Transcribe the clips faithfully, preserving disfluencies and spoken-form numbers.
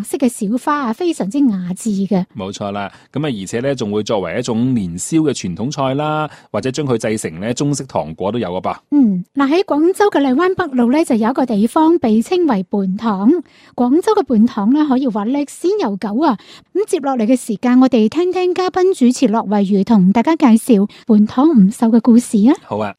色嘅小花啊，非常之雅致嘅。 冇錯啦，咁啊，而且咧仲會作為一種年宵嘅傳統菜啦，或者將佢製成咧中式糖果都有噶噃。 嗯，嗱喺廣州嘅荔灣北路咧，就有一個地方被稱為泮塘。廣州嘅泮塘咧，可以話歷史悠久啊。咁接落嚟嘅時間，我哋聽聽嘉賓主持駱惠如同大家介紹泮塘五秀嘅故事啊。 好啊。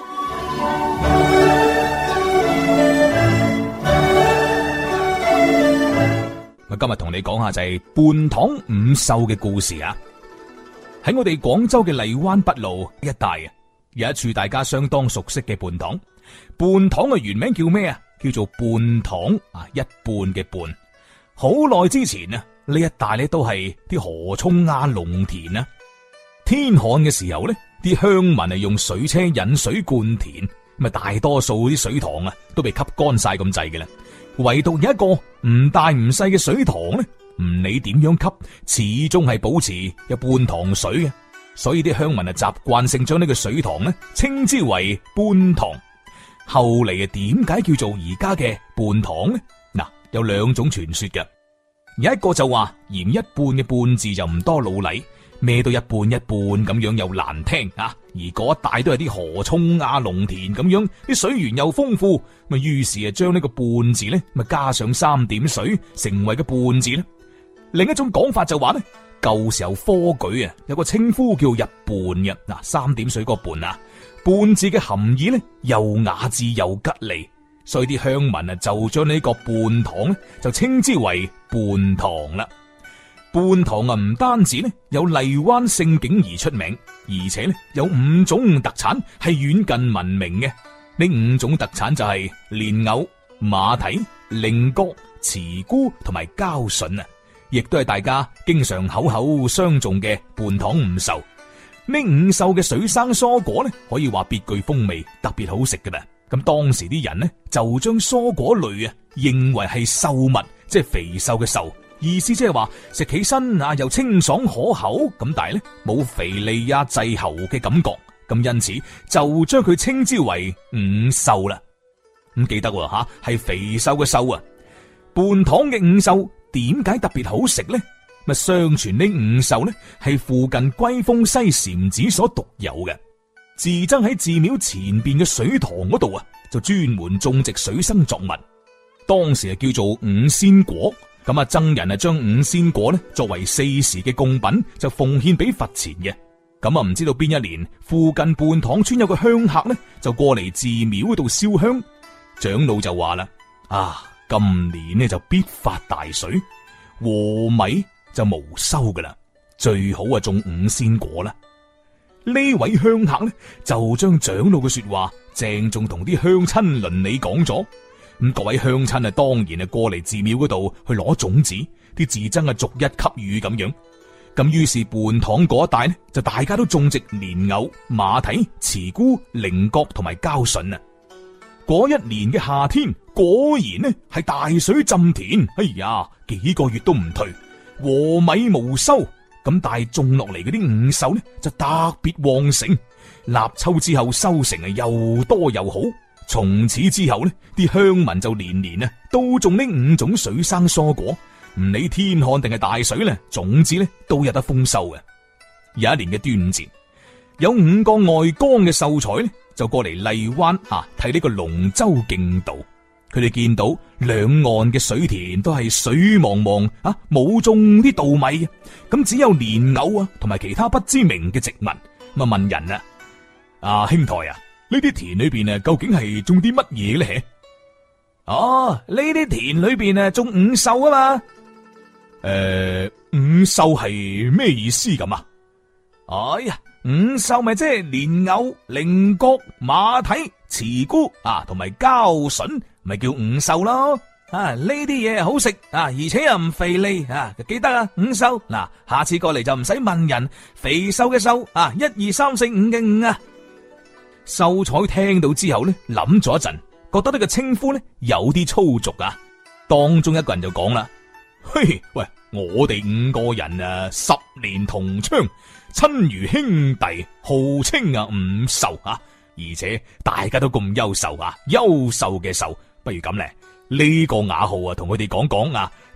我今日同你講下就係泮塘五秀嘅故事啊！喺我哋廣州嘅荔灣北路一帶啊，有一處大家相當熟悉嘅泮塘。泮塘嘅原名叫咩啊？叫做泮塘啊，一半嘅半。好耐之前啊，呢一帶咧都係啲河涌啊、農田啊。天旱嘅時候咧，啲鄉民係用水車引水灌田，咁啊大多數啲水塘啊都被吸乾晒咁滯嘅啦。唯獨有一個唔大唔細嘅水塘咧，唔理點樣吸，始終係保持有半塘水嘅，所以啲鄉民啊習慣性將呢個水塘咧稱之為泮塘。後嚟啊，點解叫做而家嘅泮塘呢？嗱，有兩種傳說嘅，有一個就話嫌一半嘅半字就唔多老禮，咩都一半一半咁樣又難聽啊，而嗰一帶都係啲河涌啊、農田咁樣，啲水源又豐富，咪於是啊將呢個半字咧咪加上三點水，成為個半字咧。另一種講法就話咧，舊時候科舉啊有個稱呼叫入半嘅，嗱三點水個半啊，半字嘅含義咧又雅致又吉利，所以啲鄉民啊就將呢個泮塘咧就稱之為泮塘啦。泮塘啊唔單止咧有荔灣勝景兒出名，而且咧有五種特產係遠近聞名嘅。呢五種特產就係蓮藕、馬蹄、菱角、慈菇同埋膠筍啊，亦都係大家經常口口相中嘅泮塘五秀。呢五秀嘅水生蔬果咧，可以話別具風味，特別好食噶啦。咁當時啲人呢，就將蔬果類啊認為係瘦物，即係肥瘦嘅瘦，意思即係話食起身啊又清爽可口，咁但係咧冇肥膩啊滯喉嘅感覺，咁因此就將佢稱之為五秀啦。咁記得喎吓，係肥瘦嘅瘦啊。泮塘嘅五秀點解特別好食呢？咪相傳呢五秀呢係附近龜峰西禪寺所獨有嘅。自僧喺寺廟前邊嘅水塘嗰度啊，就專門種植水生作物，當時係叫做五仙果。咁啊，僧人啊將五仙果呢作為四時嘅供品，就奉獻俾佛前嘅。咁啊，唔知道邊一年附近泮塘村有個香客呢，就過嚟寺廟嗰度燒香，長老就話啦：啊，今年呢就必發大水，禾米就無收噶啦，最好啊種五仙果啦。呢位香客呢，就將長老嘅說話鄭重同啲鄉親鄰里講咗。咁各位鄉親啊，當然係過嚟寺廟嗰度去攞種子，啲寺僧啊逐一給予咁樣。咁於是泮塘嗰一帶呢，就大家都種植蓮藕、馬蹄、慈菇、菱角同埋膠筍啊。嗰一年嘅夏天，果然呢係大水浸田，哎呀，幾個月都唔退，禾米無收。咁但係種落嚟嗰啲五秀呢，就特別旺盛，立秋之後收成啊又多又好。從此之後呢，啲鄉民就年年啊都種呢五種水生蔬果，唔理天旱定係大水呢，總之呢都有得豐收嘅。有一年嘅端午節，有五個外江嘅秀才呢，就過嚟荔灣啊睇呢個龍舟競渡。佢哋見到兩岸嘅水田都係水茫茫啊，冇種啲稻米，咁只有蓮藕啊同埋其他不知名嘅植物。咁啊問人啊，啊兄台啊，呢啲田裏邊啊究竟係種啲乜嘢咧？哦，呢啲田裏邊啊種五秀啊嘛。誒、呃，五秀係咩意思咁啊？哎呀，五秀咪即係蓮藕、菱角、馬蹄、慈菇啊同埋膠筍，咪叫五秀咯。啊，呢啲嘢好食啊，而且又唔肥膩啊，記得啊，五秀嗱、啊，下次過嚟就唔使問人，肥瘦嘅瘦啊，一二三四五嘅五啊。秀才聽到之後呢，諗咗一陣，覺得呢個稱呼呢有啲粗俗啊。當中一個人就講啦：嘿，喂，我哋五個人啊，十年同窗，親如兄弟，號稱啊五秀啊，而且大家都咁優秀啊，優秀嘅秀，不如咁咧，呢、這個雅號啊，同佢哋講講啊，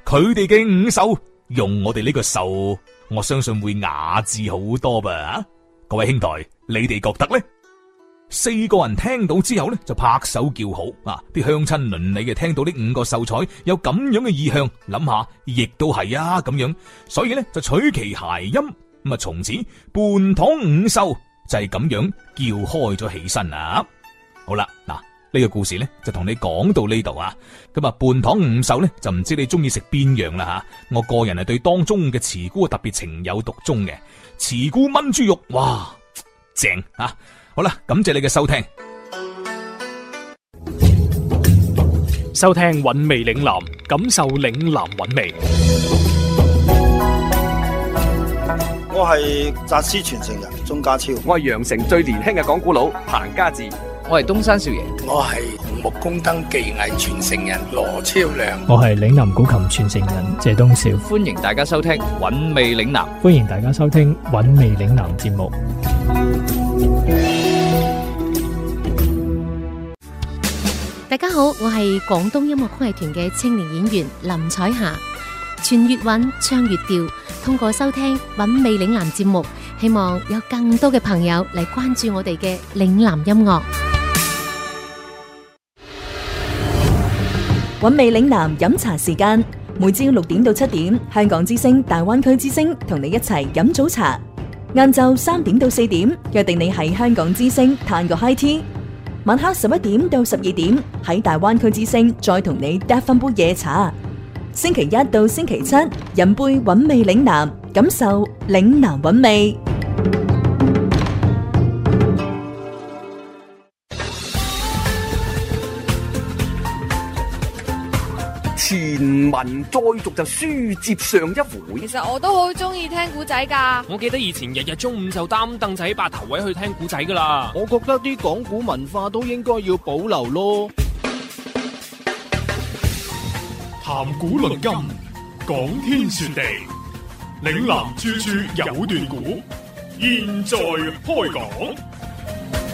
佢哋嘅五獸用我哋呢個獸，我相信會雅致好多吧。各位兄台，你哋覺得呢？四個人聽到之後呢，就拍手叫好啊！啲鄉親鄰里嘅聽到呢五個秀才有咁樣嘅意向，諗下亦都係啊咁樣，所以呢，就取其諧音，咁啊從此泮塘五秀就係咁樣叫開咗起身啦。好啦，嗱呢個故事呢，就同你講到呢度啊。咁啊泮塘五秀呢，就唔知你中意食邊樣啦吓。我個人係對當中嘅慈菇特別情有獨鍾嘅，慈菇炆豬肉，哇正啊！好啦，感謝你嘅收聽。 收聽韻味嶺南，感受嶺南韻味。 我係紮師傳承人鐘家超， 我係羊城最年輕嘅講古佬彭家志， 我係東山少爺， 我係紅木工燈技藝傳承人羅超良， 我係嶺南古琴傳承人謝東少。 歡迎大家收聽韻味嶺南， 歡迎大家收聽韻味嶺南節目。 大家好，我係廣東音樂曲藝團嘅青年演員林彩霞。傳粵韻，唱粵調，通過收聽韻味嶺南節目，希望有更多嘅朋友嚟關注我哋嘅嶺南音樂。 韻味嶺南飲茶時間，每朝六點到七點，香港之聲大灣區之聲同你一齊飲早茶。晏晝三點到四點，約定你喺香港之聲嘆個 high tea。晚黑十一點到十二點，喺大灣區之聲再同你嗒翻杯夜茶。星期一到星期七，飲杯韻味嶺南，感受嶺南韻味。 前文再續就書接上一回。 其實我都好中意聽古仔噶。 我記得以前日日中午就擔凳仔八頭位去聽古仔噶啦。 我覺得啲講古文化都應該要保留咯。 談古論今，講天說地，嶺南處處有段古。現在開講。